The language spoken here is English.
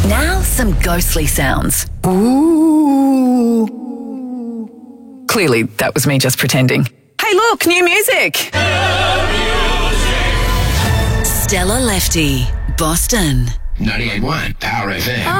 Now some ghostly sounds. Ooh. Clearly, that was me just pretending. Hey, look, new music! Stella Lefty, Boston. 98.1 Power FM.